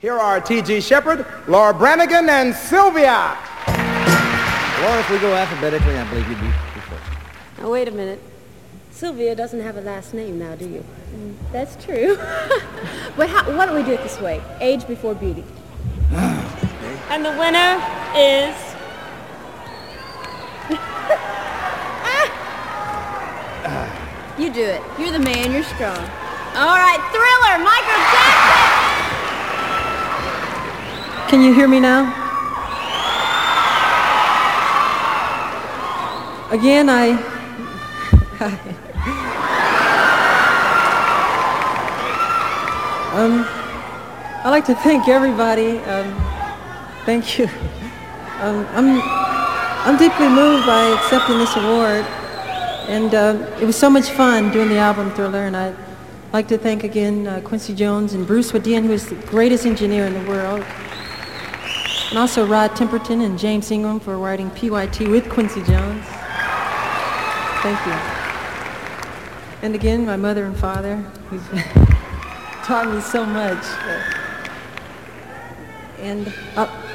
Here are T.G. Shepherd, Laura Branigan, and Sylvia. Laura, if we go alphabetically, I believe you'd be first. Now, wait a minute. Sylvia doesn't have a last name now, do you? That's true. But why don't we do it this way? Age before beauty. Okay. And the winner is... You do it. You're the man. You're strong. All right, Thriller, Michael Jackson! Can you hear me now? Again, I'd like to thank everybody. Thank you. I'm deeply moved by accepting this award, and it was so much fun doing the album Thriller. And I'd like to thank again Quincy Jones and Bruce Wadian, who is the greatest engineer in the world, and also Rod Temperton and James Ingram for writing PYT with Quincy Jones. Thank you. And again, my mother and father, who's taught me so much. And